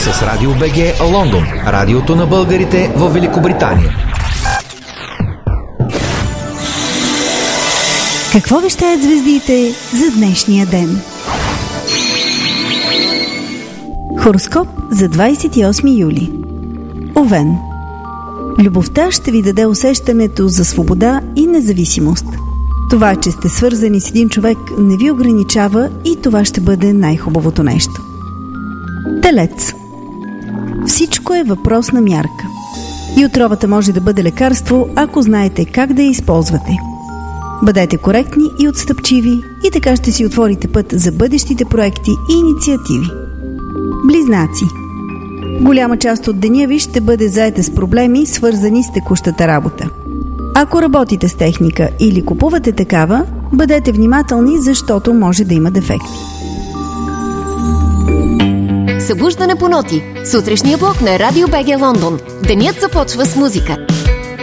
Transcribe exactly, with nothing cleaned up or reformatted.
с Радио БГ Лондон, радиото на българите в Великобритания. Какво вещаят звездите за днешния ден? Хороскоп за двадесет и осми юли. Овен. Любовта ще ви даде усещането за свобода и независимост. Това, че сте свързани с един човек, не ви ограничава и това ще бъде най-хубавото нещо. Телец. Всичко е въпрос на мярка. И отровата може да бъде лекарство, ако знаете как да я използвате. Бъдете коректни и отстъпчиви и така ще си отворите път за бъдещите проекти и инициативи. Близнаци. Голяма част от деня ви ще бъде заета с проблеми, свързани с текущата работа. Ако работите с техника или купувате такава, бъдете внимателни, защото може да има дефекти. Събуждане по ноти. Сутрешния блок на Радио БГ Лондон. Денят започва с музика.